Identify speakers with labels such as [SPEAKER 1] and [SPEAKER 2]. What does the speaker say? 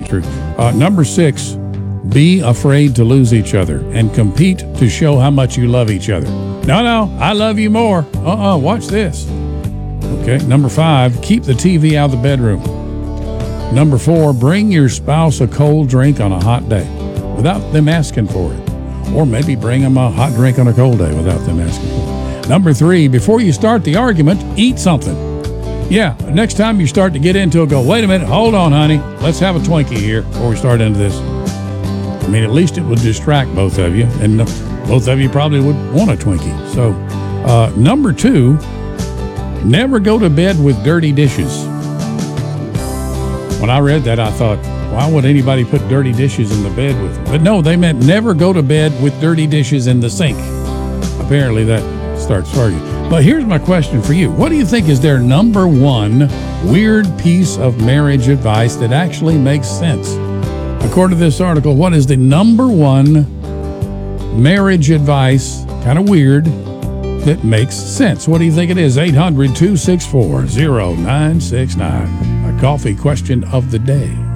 [SPEAKER 1] true. Number 6, be afraid to lose each other and compete to show how much you love each other. No, I love you more. Watch this. Okay, number 5, keep the TV out of the bedroom. Number 4, bring your spouse a cold drink on a hot day without them asking for it. Or maybe bring them a hot drink on a cold day without them asking for it. Number 3, before you start the argument, eat something. Yeah, next time you start to get into it, go, wait a minute, hold on, honey. Let's have a Twinkie here before we start into this. I mean, at least it would distract both of you, and both of you probably would want a Twinkie. So, number 2, never go to bed with dirty dishes. When I read that, I thought, why would anybody put dirty dishes in the bed with them? But no, they meant never go to bed with dirty dishes in the sink. Apparently that starts arguing. But here's my question for you. What do you think is their number 1 weird piece of marriage advice that actually makes sense? According to this article, what is the number 1 marriage advice, kind of weird, that makes sense? What do you think it is? 800-264-0969. A coffee question of the day.